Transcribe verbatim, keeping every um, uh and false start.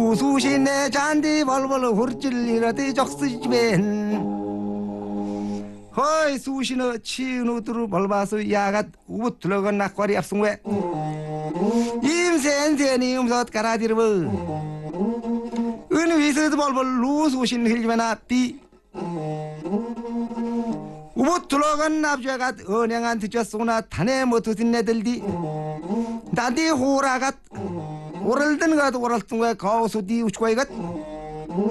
루수신내 잔디 벌벌 홀찔리라디 적스집엔 허이 수신어 치누드루 벌바수 야갓 우붓 들어간 낙과리 앞승회 임센세니 음섯 가라디르브 은위스드 벌벌 루수신 힐지메나 비 우붓 들어간 납주야갓 은행한 듣자쏘나 타네 못드신 내들디 나디 호라갓 오랄든 가도 오랄뚱가 가오수디 우치과이갓